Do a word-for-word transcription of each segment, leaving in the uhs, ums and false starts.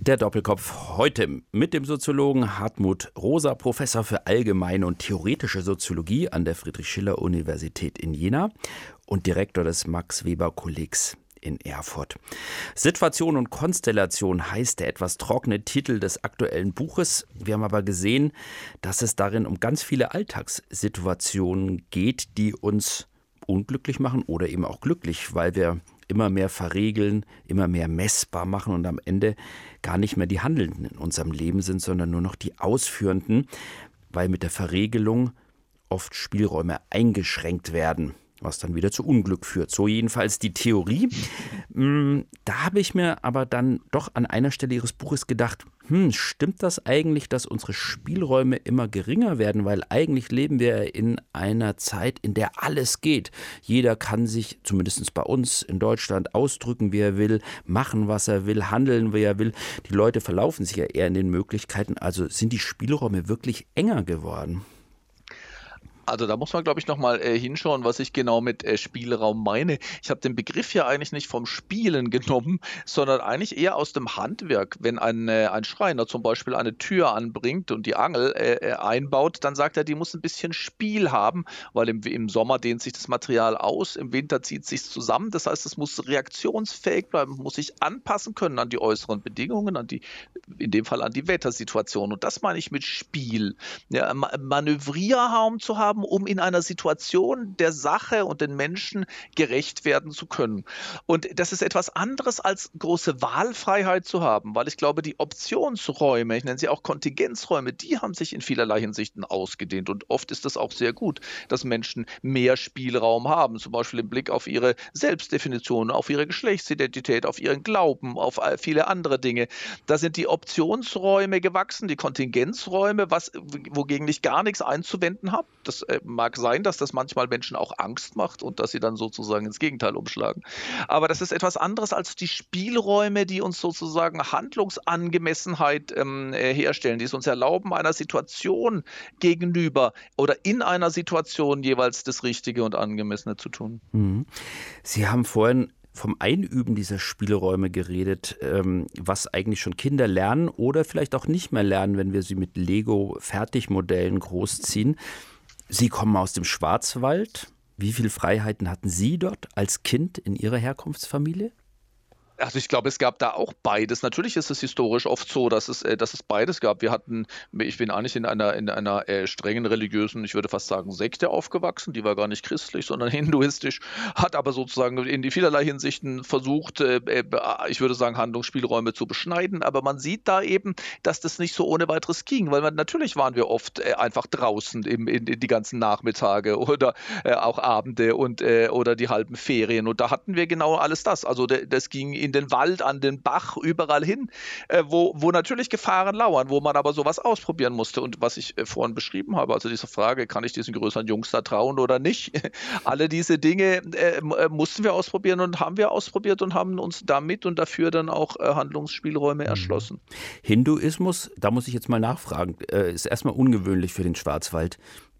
Der Doppelkopf heute mit dem Soziologen Hartmut Rosa, Professor für allgemeine und theoretische Soziologie an der Friedrich-Schiller-Universität in Jena und Direktor des Max-Weber-Kollegs in Erfurt. Situation und Konstellation heißt der etwas trockene Titel des aktuellen Buches. Wir haben aber gesehen, dass es darin um ganz viele Alltagssituationen geht, die uns unglücklich machen oder eben auch glücklich, weil wir immer mehr verregeln, immer mehr messbar machen und am Ende gar nicht mehr die Handelnden in unserem Leben sind, sondern nur noch die Ausführenden, weil mit der Verregelung oft Spielräume eingeschränkt werden, was dann wieder zu Unglück führt. So jedenfalls die Theorie. Da habe ich mir aber dann doch an einer Stelle Ihres Buches gedacht, hm, stimmt das eigentlich, dass unsere Spielräume immer geringer werden? Weil eigentlich leben wir in einer Zeit, in der alles geht. Jeder kann sich, zumindest bei uns in Deutschland, ausdrücken, wie er will, machen, was er will, handeln, wie er will. Die Leute verlaufen sich ja eher in den Möglichkeiten. Also sind die Spielräume wirklich enger geworden? Also da muss man, glaube ich, nochmal äh, hinschauen, was ich genau mit äh, Spielraum meine. Ich habe den Begriff ja eigentlich nicht vom Spielen genommen, sondern eigentlich eher aus dem Handwerk. Wenn ein, äh, ein Schreiner zum Beispiel eine Tür anbringt und die Angel äh, einbaut, dann sagt er, die muss ein bisschen Spiel haben, weil im, im Sommer dehnt sich das Material aus, im Winter zieht es sich zusammen. Das heißt, es muss reaktionsfähig bleiben, muss sich anpassen können an die äußeren Bedingungen, an die, in dem Fall an die Wettersituation. Und das meine ich mit Spiel. Ja, Manövrierraum zu haben, um in einer Situation der Sache und den Menschen gerecht werden zu können. Und das ist etwas anderes als große Wahlfreiheit zu haben, weil ich glaube, die Optionsräume, ich nenne sie auch Kontingenzräume, die haben sich in vielerlei Hinsichten ausgedehnt. Und oft ist es auch sehr gut, dass Menschen mehr Spielraum haben, zum Beispiel im Blick auf ihre Selbstdefinition, auf ihre Geschlechtsidentität, auf ihren Glauben, auf viele andere Dinge. Da sind die Optionsräume gewachsen, die Kontingenzräume, was, wogegen ich gar nichts einzuwenden habe. Das mag sein, dass das manchmal Menschen auch Angst macht und dass sie dann sozusagen ins Gegenteil umschlagen. Aber das ist etwas anderes als die Spielräume, die uns sozusagen Handlungsangemessenheit ähm, herstellen, die es uns erlauben, einer Situation gegenüber oder in einer Situation jeweils das Richtige und Angemessene zu tun. Mhm. Sie haben vorhin vom Einüben dieser Spielräume geredet, was eigentlich schon Kinder lernen oder vielleicht auch nicht mehr lernen, wenn wir sie mit Lego-Fertigmodellen großziehen. Sie kommen aus dem Schwarzwald. Wie viele Freiheiten hatten Sie dort als Kind in Ihrer Herkunftsfamilie? Also ich glaube, es gab da auch beides. Natürlich ist es historisch oft so, dass es, dass es beides gab. Wir hatten, ich bin eigentlich in einer, in einer äh, strengen religiösen, ich würde fast sagen, Sekte aufgewachsen. Die war gar nicht christlich, sondern hinduistisch, hat aber sozusagen in die vielerlei Hinsichten versucht, äh, ich würde sagen, Handlungsspielräume zu beschneiden. Aber man sieht da eben, dass das nicht so ohne weiteres ging, weil man, natürlich waren wir oft äh, einfach draußen im, in, in die ganzen Nachmittage oder äh, auch Abende und äh, oder die halben Ferien. Und da hatten wir genau alles das. Also de, das ging in in den Wald, an den Bach, überall hin, äh, wo, wo natürlich Gefahren lauern, wo man aber sowas ausprobieren musste. Und was ich äh, vorhin beschrieben habe, also diese Frage, kann ich diesen größeren Jungs da trauen oder nicht? Alle diese Dinge äh, mussten wir ausprobieren und haben wir ausprobiert und haben uns damit und dafür dann auch äh, Handlungsspielräume mhm. erschlossen. Hinduismus, da muss ich jetzt mal nachfragen, äh, ist erstmal ungewöhnlich für den Schwarzwald.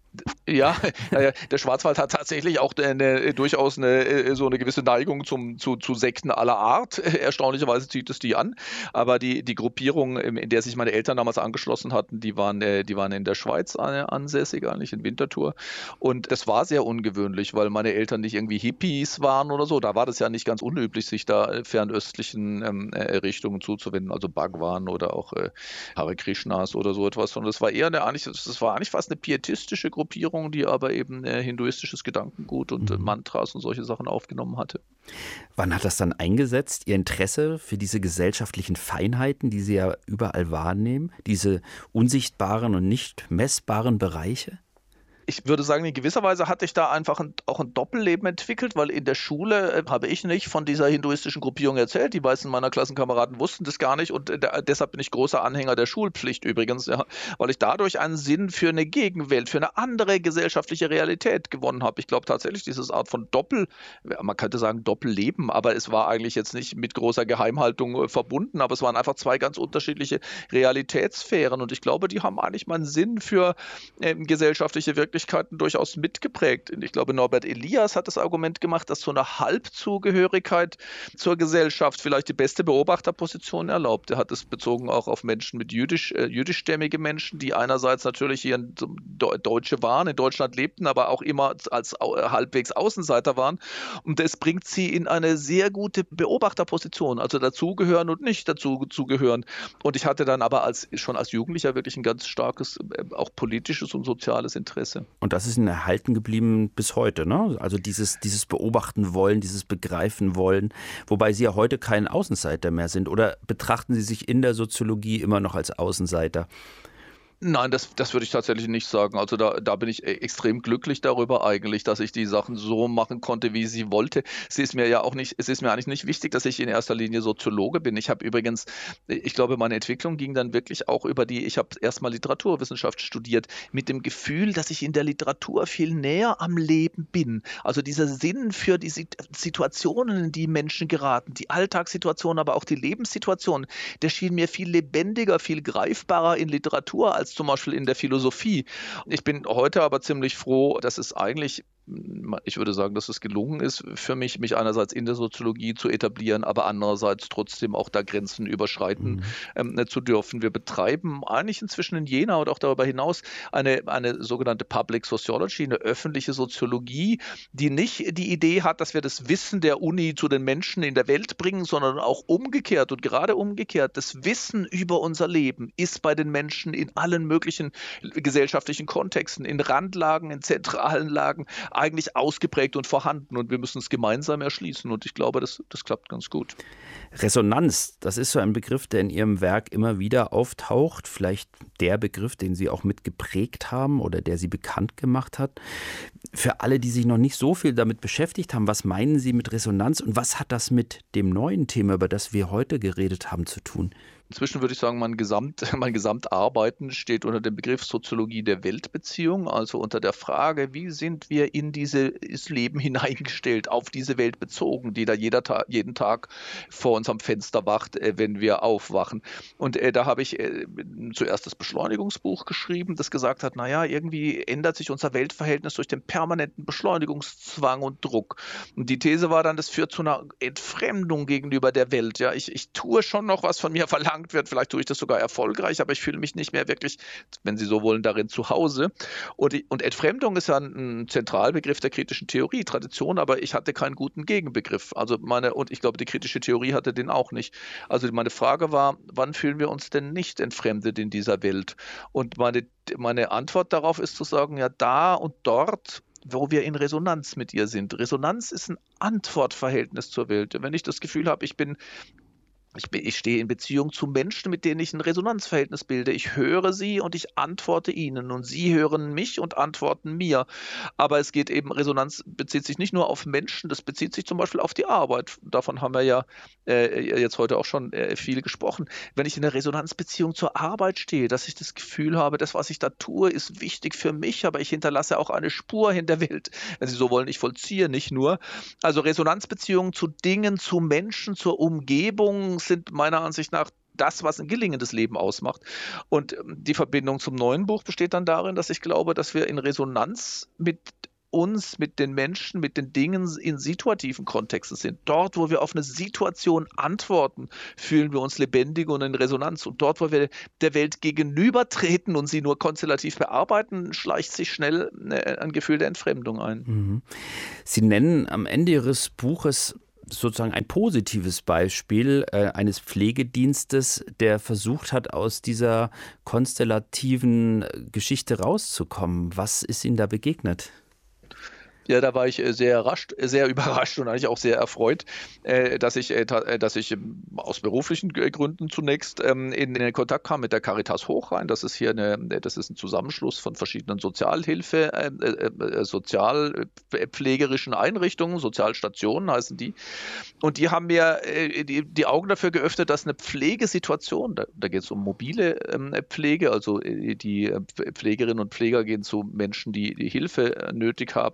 Ja, der Schwarzwald hat tatsächlich auch eine, durchaus eine, so eine gewisse Neigung zum, zu, zu Sekten aller Art. Erstaunlicherweise zieht es die an. Aber die, die Gruppierung, in der sich meine Eltern damals angeschlossen hatten, die waren, die waren in der Schweiz ansässig, eigentlich in Winterthur. Und das war sehr ungewöhnlich, weil meine Eltern nicht irgendwie Hippies waren oder so. Da war das ja nicht ganz unüblich, sich da fernöstlichen ähm, Richtungen zuzuwenden, also Bhagwan oder auch äh, Hare Krishnas oder so etwas. Und das war eher eine, eigentlich, das war eigentlich fast eine pietistische Gruppierung. Gruppierung, die aber eben äh, hinduistisches Gedankengut und äh, Mantras und solche Sachen aufgenommen hatte. Wann hat das dann eingesetzt, Ihr Interesse für diese gesellschaftlichen Feinheiten, die Sie ja überall wahrnehmen, diese unsichtbaren und nicht messbaren Bereiche? Ich würde sagen, in gewisser Weise hatte ich da einfach ein, auch ein Doppelleben entwickelt, weil in der Schule äh, habe ich nicht von dieser hinduistischen Gruppierung erzählt. Die meisten meiner Klassenkameraden wussten das gar nicht und äh, deshalb bin ich großer Anhänger der Schulpflicht übrigens, ja, weil ich dadurch einen Sinn für eine Gegenwelt, für eine andere gesellschaftliche Realität gewonnen habe. Ich glaube tatsächlich, diese Art von Doppel, man könnte sagen Doppelleben, aber es war eigentlich jetzt nicht mit großer Geheimhaltung äh, verbunden, aber es waren einfach zwei ganz unterschiedliche Realitätssphären und ich glaube, die haben eigentlich meinen Sinn für äh, gesellschaftliche Wirklichkeit Möglichkeiten durchaus mitgeprägt. Ich glaube, Norbert Elias hat das Argument gemacht, dass so eine Halbzugehörigkeit zur Gesellschaft vielleicht die beste Beobachterposition erlaubt. Er hat es bezogen auch auf Menschen mit jüdisch, äh, jüdischstämmige Menschen, die einerseits natürlich hier Deutsche waren, in Deutschland lebten, aber auch immer als halbwegs Außenseiter waren. Und das bringt sie in eine sehr gute Beobachterposition, also dazugehören und nicht dazugehören. Und ich hatte dann aber als, schon als Jugendlicher wirklich ein ganz starkes, auch politisches und soziales Interesse. Und das ist Ihnen erhalten geblieben bis heute, ne? Also dieses, dieses Beobachten wollen, dieses Begreifen wollen, wobei Sie ja heute kein Außenseiter mehr sind. Oder betrachten Sie sich in der Soziologie immer noch als Außenseiter? Nein, das, das würde ich tatsächlich nicht sagen. Also da, da bin ich e- extrem glücklich darüber eigentlich, dass ich die Sachen so machen konnte, wie ich sie wollte. Es ist mir ja auch nicht, es ist mir eigentlich nicht wichtig, dass ich in erster Linie Soziologe bin. Ich habe übrigens, ich glaube, meine Entwicklung ging dann wirklich auch über die, ich habe erstmal Literaturwissenschaft studiert, mit dem Gefühl, dass ich in der Literatur viel näher am Leben bin. Also dieser Sinn für die Sit- Situationen, in die Menschen geraten, die Alltagssituationen, aber auch die Lebenssituationen, der schien mir viel lebendiger, viel greifbarer in Literatur als zum Beispiel in der Philosophie. Ich bin heute aber ziemlich froh, dass es eigentlich, ich würde sagen, dass es gelungen ist für mich, mich einerseits in der Soziologie zu etablieren, aber andererseits trotzdem auch da Grenzen überschreiten Mhm. ähm, zu dürfen. Wir betreiben eigentlich inzwischen in Jena und auch darüber hinaus eine, eine sogenannte Public Sociology, eine öffentliche Soziologie, die nicht die Idee hat, dass wir das Wissen der Uni zu den Menschen in der Welt bringen, sondern auch umgekehrt und gerade umgekehrt. Das Wissen über unser Leben ist bei den Menschen in allen möglichen gesellschaftlichen Kontexten, in Randlagen, in zentralen Lagen eigentlich ausgeprägt und vorhanden und wir müssen es gemeinsam erschließen und ich glaube, das, das klappt ganz gut. Resonanz, das ist so ein Begriff, der in Ihrem Werk immer wieder auftaucht, vielleicht der Begriff, den Sie auch mit geprägt haben oder der Sie bekannt gemacht hat. Für alle, die sich noch nicht so viel damit beschäftigt haben, was meinen Sie mit Resonanz und was hat das mit dem neuen Thema, über das wir heute geredet haben, zu tun? Inzwischen würde ich sagen, mein, Gesamt, mein Gesamtarbeiten steht unter dem Begriff Soziologie der Weltbeziehung, also unter der Frage, wie sind wir in dieses Leben hineingestellt, auf diese Welt bezogen, die da jeder Ta- jeden Tag vor unserem Fenster wacht, äh, wenn wir aufwachen. Und äh, da habe ich äh, zuerst das Beschleunigungsbuch geschrieben, das gesagt hat, naja, irgendwie ändert sich unser Weltverhältnis durch den permanenten Beschleunigungszwang und Druck. Und die These war dann, das führt zu einer Entfremdung gegenüber der Welt. Ja, ich, ich tue schon noch, was von mir verlangt wird. Vielleicht tue ich das sogar erfolgreich, aber ich fühle mich nicht mehr wirklich, wenn Sie so wollen, darin zu Hause. Und, die, und Entfremdung ist ja ein, ein Zentralbegriff der kritischen Theorie, Tradition, aber ich hatte keinen guten Gegenbegriff. Also meine, und ich glaube, die kritische Theorie hatte den auch nicht. Also meine Frage war, wann fühlen wir uns denn nicht entfremdet in dieser Welt? Und meine, meine Antwort darauf ist zu sagen, ja, da und dort, wo wir in Resonanz mit ihr sind. Resonanz ist ein Antwortverhältnis zur Welt. Wenn ich das Gefühl habe, ich bin Ich, bin, ich stehe in Beziehung zu Menschen, mit denen ich ein Resonanzverhältnis bilde. Ich höre sie und ich antworte ihnen und sie hören mich und antworten mir. Aber es geht eben, Resonanz bezieht sich nicht nur auf Menschen, das bezieht sich zum Beispiel auf die Arbeit. Davon haben wir ja äh, jetzt heute auch schon äh, viel gesprochen. Wenn ich in einer Resonanzbeziehung zur Arbeit stehe, dass ich das Gefühl habe, das, was ich da tue, ist wichtig für mich, aber ich hinterlasse auch eine Spur in der Welt. Wenn Sie so wollen, ich vollziehe nicht nur. Also Resonanzbeziehungen zu Dingen, zu Menschen, zur Umgebung sind meiner Ansicht nach das, was ein gelingendes Leben ausmacht. Und die Verbindung zum neuen Buch besteht dann darin, dass ich glaube, dass wir in Resonanz mit uns, mit den Menschen, mit den Dingen in situativen Kontexten sind. Dort, wo wir auf eine Situation antworten, fühlen wir uns lebendig und in Resonanz. Und dort, wo wir der Welt gegenübertreten und sie nur konstellativ bearbeiten, schleicht sich schnell ein Gefühl der Entfremdung ein. Mhm. Sie nennen am Ende Ihres Buches sozusagen ein positives Beispiel äh, eines Pflegedienstes, der versucht hat, aus dieser konstellativen Geschichte rauszukommen. Was ist Ihnen da begegnet? Ja, da war ich äh, sehr überrascht, sehr überrascht und eigentlich auch sehr erfreut, äh, dass ich, äh, ta- äh, dass ich ähm, aus beruflichen G- Gründen zunächst ähm, in, in den Kontakt kam mit der Caritas Hochrhein. Das ist hier eine, äh, das ist ein Zusammenschluss von verschiedenen Sozialhilfe, äh, äh, äh, sozialpflegerischen Einrichtungen, Sozialstationen heißen die. Und die haben mir äh, die, die Augen dafür geöffnet, dass eine Pflegesituation, da, da geht es um mobile ähm, Pflege, also äh, die äh, Pflegerinnen und Pfleger gehen zu Menschen, die, die Hilfe äh, nötig haben, nach Hause.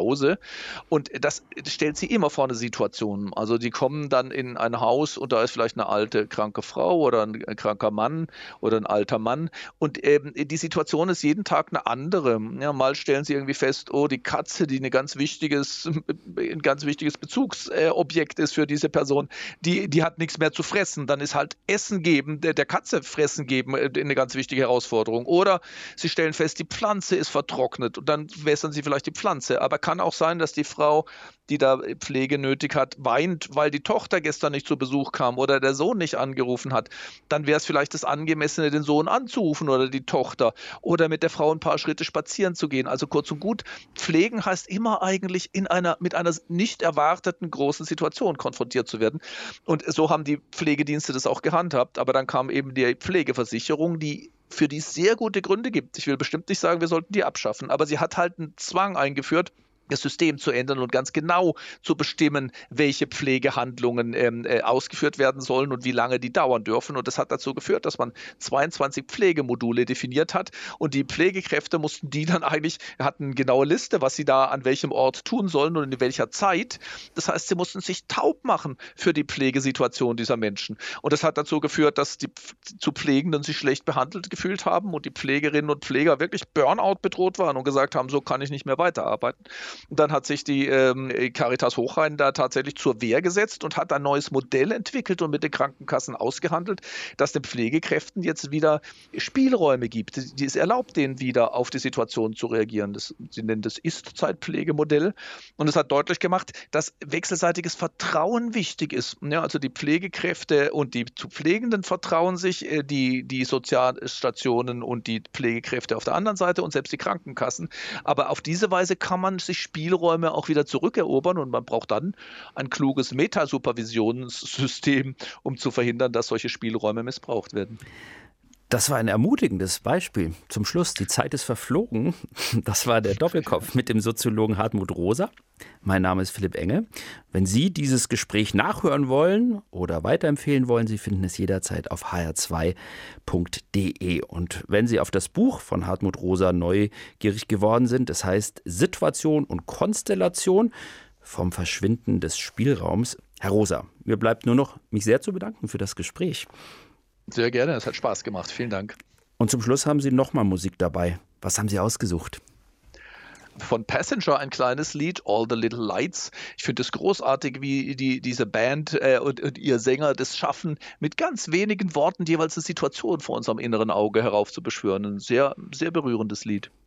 Hause. Und das stellt sie immer vor eine Situation. Also die kommen dann in ein Haus und da ist vielleicht eine alte, kranke Frau oder ein kranker Mann oder ein alter Mann. Und ähm, die Situation ist jeden Tag eine andere. Ja, mal stellen sie irgendwie fest, oh, die Katze, die eine ganz wichtiges, ein ganz wichtiges Bezugsobjekt ist für diese Person, die, die hat nichts mehr zu fressen. Dann ist halt Essen geben, der, der Katze Fressen geben, eine ganz wichtige Herausforderung. Oder sie stellen fest, die Pflanze ist vertrocknet und dann wässern sie vielleicht die Pflanze. Aber kann auch sein, dass die Frau, die da Pflege nötig hat, weint, weil die Tochter gestern nicht zu Besuch kam oder der Sohn nicht angerufen hat. Dann wäre es vielleicht das Angemessene, den Sohn anzurufen oder die Tochter oder mit der Frau ein paar Schritte spazieren zu gehen. Also kurz und gut, pflegen heißt immer eigentlich in einer, mit einer nicht erwarteten großen Situation konfrontiert zu werden. Und so haben die Pflegedienste das auch gehandhabt. Aber dann kam eben die Pflegeversicherung, die für die es sehr gute Gründe gibt. Ich will bestimmt nicht sagen, wir sollten die abschaffen, aber sie hat halt einen Zwang eingeführt, das System zu ändern und ganz genau zu bestimmen, welche Pflegehandlungen ähm, äh, ausgeführt werden sollen und wie lange die dauern dürfen. Und das hat dazu geführt, dass man zweiundzwanzig Pflegemodule definiert hat und die Pflegekräfte mussten die dann eigentlich, hatten eine genaue Liste, was sie da an welchem Ort tun sollen und in welcher Zeit. Das heißt, sie mussten sich taub machen für die Pflegesituation dieser Menschen. Und das hat dazu geführt, dass die zu Pflegenden sich schlecht behandelt gefühlt haben und die Pflegerinnen und Pfleger wirklich Burnout bedroht waren und gesagt haben, so kann ich nicht mehr weiterarbeiten. Und dann hat sich die ähm, Caritas Hochrhein da tatsächlich zur Wehr gesetzt und hat ein neues Modell entwickelt und mit den Krankenkassen ausgehandelt, dass den Pflegekräften jetzt wieder Spielräume gibt, die, die es erlaubt, denen wieder auf die Situation zu reagieren. Das, sie nennen das Ist-Zeitpflegemodell. Und es hat deutlich gemacht, dass wechselseitiges Vertrauen wichtig ist. Ja, also die Pflegekräfte und die zu Pflegenden vertrauen sich, äh, die, die Sozialstationen und die Pflegekräfte auf der anderen Seite und selbst die Krankenkassen. Aber auf diese Weise kann man sich Spielräume auch wieder zurückerobern und man braucht dann ein kluges Metasupervisionssystem, um zu verhindern, dass solche Spielräume missbraucht werden. Das war ein ermutigendes Beispiel. Zum Schluss, die Zeit ist verflogen. Das war der Doppelkopf mit dem Soziologen Hartmut Rosa. Mein Name ist Philipp Engel. Wenn Sie dieses Gespräch nachhören wollen oder weiterempfehlen wollen, Sie finden es jederzeit auf h r zwei punkt d e. Und wenn Sie auf das Buch von Hartmut Rosa neugierig geworden sind, das heißt Situation und Konstellation vom Verschwinden des Spielraums. Herr Rosa, mir bleibt nur noch, mich sehr zu bedanken für das Gespräch. Sehr gerne, es hat Spaß gemacht. Vielen Dank. Und zum Schluss haben Sie nochmal Musik dabei. Was haben Sie ausgesucht? Von Passenger ein kleines Lied, All the Little Lights. Ich finde es großartig, wie die, diese Band äh, und, und ihr Sänger das schaffen, mit ganz wenigen Worten jeweils eine Situation vor unserem inneren Auge heraufzubeschwören. Ein sehr, sehr berührendes Lied.